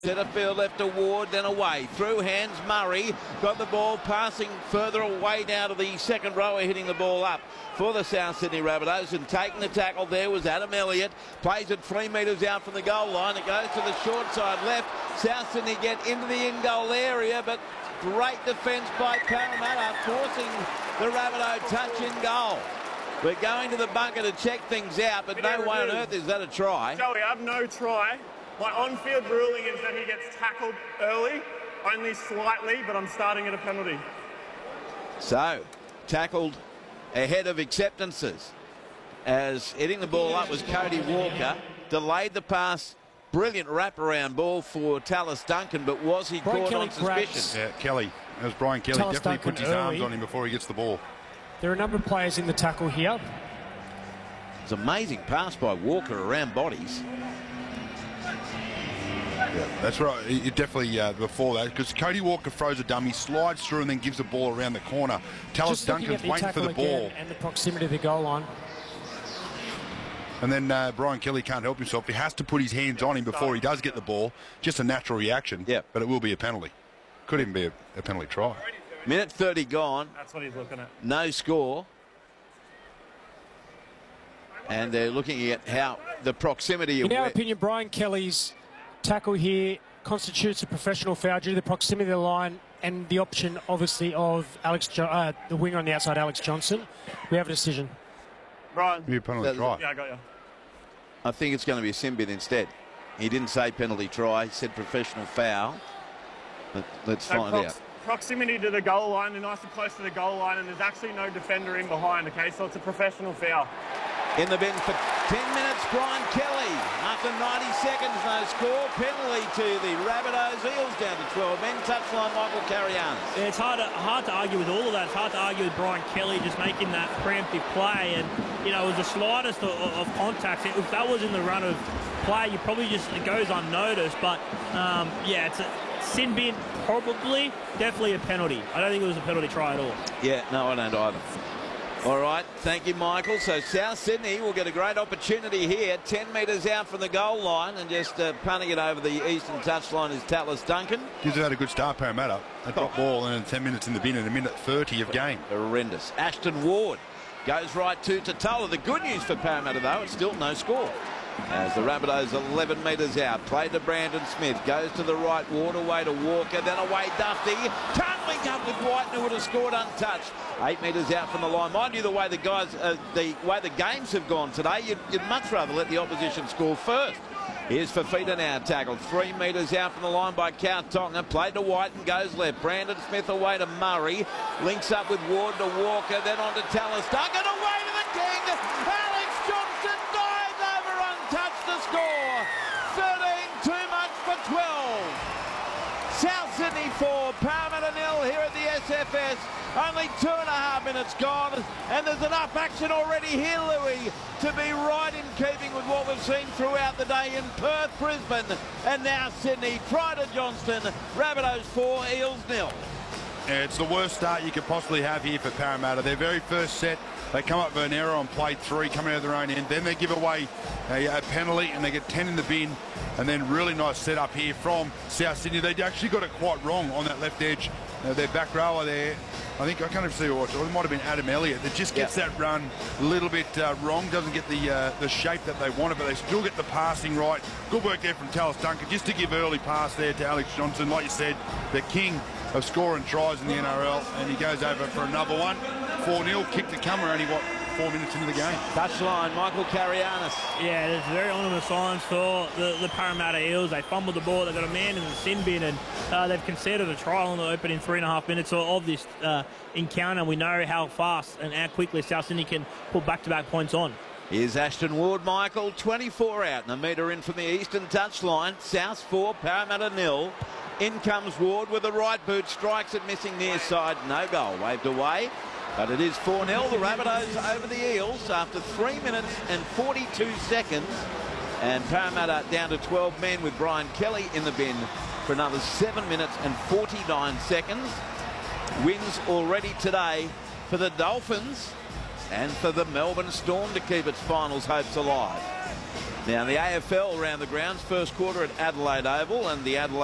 Setterfield left to Ward, then away. Through hands, Murray. Got the ball passing further away now to the second rower, hitting the ball up for the South Sydney Rabbitohs. And taking the tackle there was Adam Elliott. Plays it 3 metres out from the goal line. It goes to the short side left. South Sydney get into the in-goal area, but great defence by Parramatta, forcing the Rabbitoh touch in goal. We're going to the bunker to check things out, but no way on earth is that a try. Joey, I have no try. My on-field ruling is that he gets tackled early, only slightly, but I'm starting at a penalty. So, tackled ahead of acceptances. As hitting the ball up was Cody Walker. Delayed the pass. Brilliant wraparound ball for Tallis Duncan, but was he caught on suspicion? Yeah, Kelly. It was Brian Kelly. Tallis Definitely Duncan puts his arms on him before he gets the ball. There are a number of players in the tackle here. It's an amazing pass by Walker around bodies. Yeah, that's right. It definitely before that, because Cody Walker throws a dummy, slides through, and then gives the ball around the corner. Tallis Duncan's waiting for the ball, and the proximity of the goal line. And then Brian Kelly can't help himself. He has to put his hands on him before he does get the ball. Just a natural reaction. Yeah, but it will be a penalty. Could even be a penalty try. Minute 30 gone. That's what he's looking at. No score. And they're looking at how the proximity of... In our opinion, Brian Kelly's tackle here constitutes a professional foul due to the proximity of the line and the option, obviously, of the winger on the outside, Alex Johnson. We have a decision. Brian. Be a penalty try. Yeah, I got you. I think it's going to be a sin bin instead. He didn't say penalty try. He said professional foul. But let's find out. Proximity to the goal line, they're nice and close to the goal line, and there's actually no defender in behind, okay? So it's a professional foul. In the bin for 10 minutes, Brian Kelly. After 90 seconds, no score. Penalty to the Rabbitohs. Eels down to 12 men. Touchline, Michael Carianis. Yeah, it's hard to argue with all of that. It's hard to argue with Brian Kelly just making that preemptive play. And, you know, it was the slightest of contacts. If that was in the run of play, you probably just, it goes unnoticed. But, yeah, it's a sin bin, probably. Definitely a penalty. I don't think it was a penalty try at all. Yeah, no, I don't either. All right, thank you, Michael. So South Sydney will get a great opportunity here. 10 metres out from the goal line, and just punting it over the eastern touchline is Tallis Duncan. Gives it had a good start, Parramatta. A drop ball and 10 minutes in the bin and a minute 30 of game. Horrendous. Ashton Ward goes right to Totola. The good news for Parramatta, though, it's still no score. As the Rabbitohs 11 metres out. Play to Brandon Smith. Goes to the right. Ward away to Walker. Then away Dufty. Can't link up with Whiten, who would have scored untouched. 8 metres out from the line. Mind you, the way the guys, the way the games have gone today, you'd much rather let the opposition score first. Here's Fafita now, tackled 3 metres out from the line by Kautonga. Played to Whiten, goes left. Brandon Smith away to Murray. Links up with Ward to Walker, then on to Tallis Duncan. Away to the king. Alex Johnson dives over untouched to score. 13 too much for 12. South Sydney 4, Parramatta 0 here at the SFS. Only 2.5 minutes gone, and there's enough action already here, Louis, to be right in keeping with what we've seen throughout the day in Perth, Brisbane, and now Sydney. Try to Johnston, Rabbitohs 4, Eels 0. Yeah, it's the worst start you could possibly have here for Parramatta. Their very first set, they come up with an error on play 3, coming out of their own end. Then they give away a penalty, and they get 10 in the bin. And then really nice setup here from South Sydney. They actually got it quite wrong on that left edge. Their back rower there, I think, I can't even see what it was. It might have been Adam Elliott that just gets that run a little bit wrong. Doesn't get the shape that they wanted, but they still get the passing right. Good work there from Tallis Duncan just to give early pass there to Alex Johnson. Like you said, the king of scoring tries in the NRL, and he goes over for another one. 4-0, kick to come. We're only, 4 minutes into the game. Touchline, Michael Carianis. Yeah, there's very ominous signs for the Parramatta Eels. They fumbled the ball, they've got a man in the sin bin, and they've conceded a trial in the opening 3.5 minutes of this encounter. We know how fast and how quickly South Sydney can put back-to-back points on. Here's Ashton Ward, Michael, 24 out and a metre in from the eastern touchline. South 4, Parramatta 0. In comes Ward with the right boot, strikes it missing near side, no goal, waved away. But it is 4-0, the Rabbitohs over the Eels after 3 minutes and 42 seconds. And Parramatta down to 12 men with Brian Kelly in the bin for another 7 minutes and 49 seconds. Wins already today for the Dolphins and for the Melbourne Storm to keep its finals hopes alive. Now the AFL around the grounds, first quarter at Adelaide Oval, and the Adelaide